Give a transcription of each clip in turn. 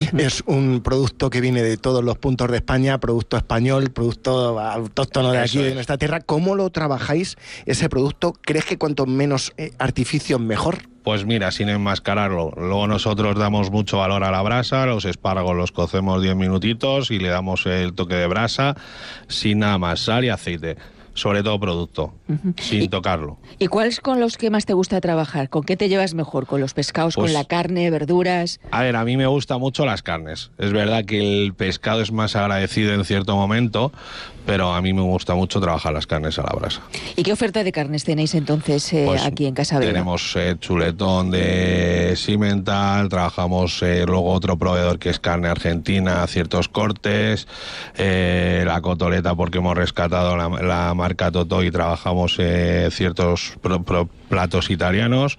Es un producto que viene de todos los puntos de España, producto español, producto autóctono de aquí, de nuestra tierra. ¿Cómo lo trabajáis ese producto? ¿Crees que cuanto menos artificios mejor? Pues mira, sin enmascararlo. Luego nosotros damos mucho valor a la brasa, los espárragos los cocemos 10 minutitos y le damos el toque de brasa sin nada más, sal y aceite. Sobre todo producto, sin tocarlo. ¿Y cuáles con los que más te gusta trabajar? ¿Con qué te llevas mejor? ¿Con los pescados, pues, con la carne, verduras? A ver, a mí me gustan mucho las carnes. Es verdad que el pescado es más agradecido en cierto momento, pero a mí me gusta mucho trabajar las carnes a la brasa. ¿Y qué oferta de carnes tenéis entonces pues aquí en Casa Vega? Tenemos chuletón de Simmental, trabajamos luego otro proveedor que es carne argentina, ciertos cortes, la cotoleta porque hemos rescatado la marca Totò y trabajamos ciertos platos italianos,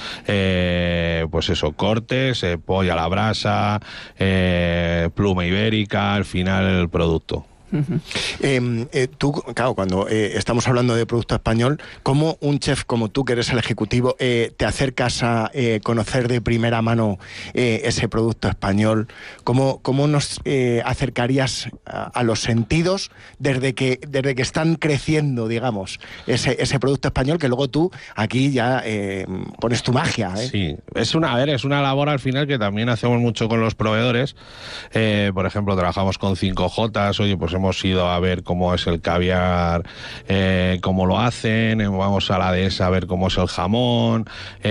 pues eso, cortes, pollo a la brasa, pluma ibérica, al final el producto. Tú, claro, cuando estamos hablando de producto español, ¿cómo un chef como tú, que eres el ejecutivo, te acercas a conocer de primera mano ese producto español? ¿Cómo nos acercarías a los sentidos desde que están creciendo, digamos, ese producto español, que luego tú aquí ya pones tu magia, ¿eh? Sí, es una labor al final que también hacemos mucho con los proveedores. Por ejemplo, trabajamos con 5J, oye, pues hemos ido a ver cómo es el caviar, cómo lo hacen, vamos a la dehesa a ver cómo es el jamón,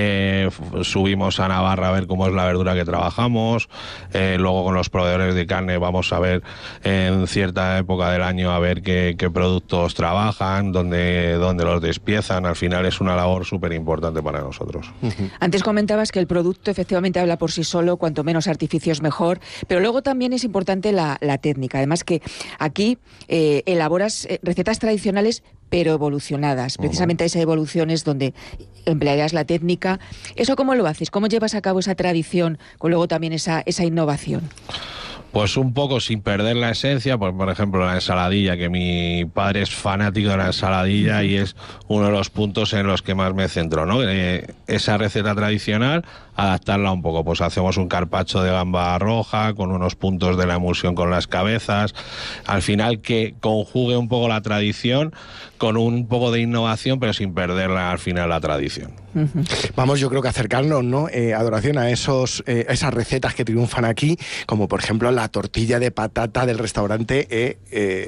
subimos a Navarra a ver cómo es la verdura que trabajamos, luego con los proveedores de carne vamos a ver en cierta época del año a ver qué productos trabajan, dónde los despiezan. Al final es una labor súper importante para nosotros. Antes comentabas que el producto efectivamente habla por sí solo, cuanto menos artificios mejor, pero luego también es importante la técnica. Además que aquí elaboras recetas tradicionales pero evolucionadas. Precisamente esa evolución es donde emplearás la técnica. ¿Eso cómo lo haces? ¿Cómo llevas a cabo esa tradición con luego también esa innovación? Pues un poco sin perder la esencia, pues por ejemplo la ensaladilla, que mi padre es fanático de la ensaladilla y es uno de los puntos en los que más me centro, ¿no? Esa receta tradicional, adaptarla un poco, pues hacemos un carpaccio de gamba roja con unos puntos de la emulsión con las cabezas, al final que conjugue un poco la tradición con un poco de innovación, pero sin perderla al final la tradición. Vamos, yo creo que acercarnos, ¿no? Adoración a esas recetas que triunfan aquí, como por ejemplo la tortilla de patata del restaurante.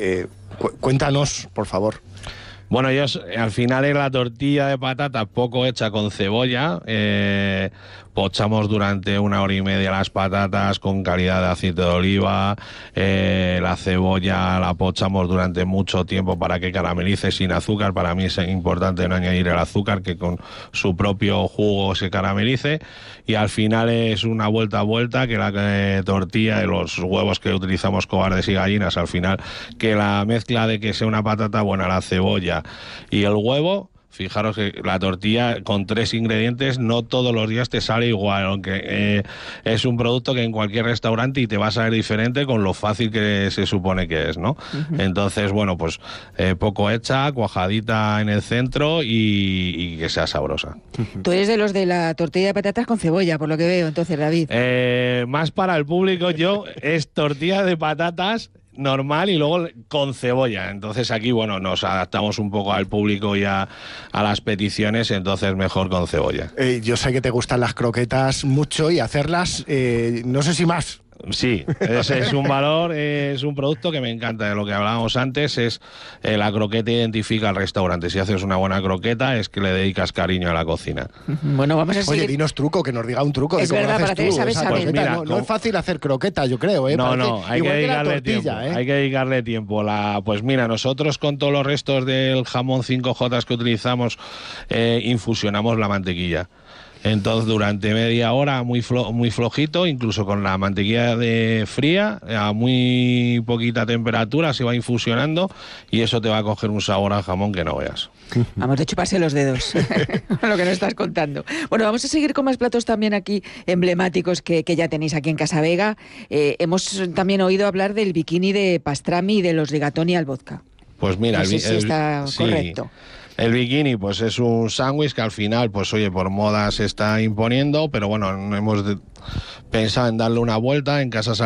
Cuéntanos, por favor. Bueno, al final es la tortilla de patata poco hecha con cebolla. Pochamos durante 1 hora y media las patatas con calidad de aceite de oliva. La cebolla la pochamos durante mucho tiempo para que caramelice sin azúcar. Para mí es importante no añadir el azúcar, que con su propio jugo se caramelice. Y al final es una vuelta a vuelta, que la tortilla y los huevos que utilizamos cobardes y gallinas, al final que la mezcla de que sea una patata buena, la cebolla y el huevo. Fijaros que la tortilla con 3 ingredientes no todos los días te sale igual, aunque es un producto que en cualquier restaurante y te va a salir diferente con lo fácil que se supone que es, ¿no? Entonces, bueno, pues poco hecha, cuajadita en el centro y que sea sabrosa. Tú eres de los de la tortilla de patatas con cebolla, por lo que veo, entonces, David. Más para el público, es tortilla de patatas normal y luego con cebolla. Entonces aquí, bueno, nos adaptamos un poco al público y a las peticiones, entonces mejor con cebolla. Yo sé que te gustan las croquetas mucho y hacerlas, no sé si más. Sí, ese es un valor, es un producto que me encanta. De lo que hablábamos antes es la croqueta identifica al restaurante. Si haces una buena croqueta es que le dedicas cariño a la cocina. Bueno, vamos a seguir. Oye, dinos truco, que nos diga un truco. Es verdad, para ti sabes saber. Pues mira, no es fácil hacer croquetas, yo creo. No, hay que dedicarle tortilla, tiempo. Hay que dedicarle tiempo. Pues mira, nosotros con todos los restos del jamón 5J que utilizamos, infusionamos la mantequilla. Entonces durante media hora muy flojito, incluso con la mantequilla fría, a muy poquita temperatura se va infusionando y eso te va a coger un sabor al jamón que no veas. Vamos, de chuparse los dedos, lo que nos estás contando. Bueno, vamos a seguir con más platos también aquí emblemáticos que ya tenéis aquí en Casa Vega. Hemos también oído hablar del bikini de pastrami y de los rigatoni al vodka. Pues mira, no sé si está correcto. El bikini, pues es un sándwich que al final, pues oye, por moda se está imponiendo, pero bueno, hemos pensado en darle una vuelta en casa.